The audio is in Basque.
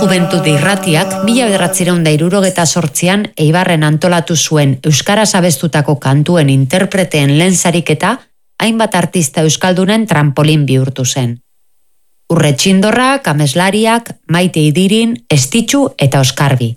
Juventud Irratiak 1978an Eibarren antolatu zuen euskaraz abestutako kantuen interpreteen lehen sariketa hainbat artista euskaldunen trampolin bihurtu zen. Urre Txindorrak, ameslariak, Maite Idirin, Estitxu eta Oskarbi.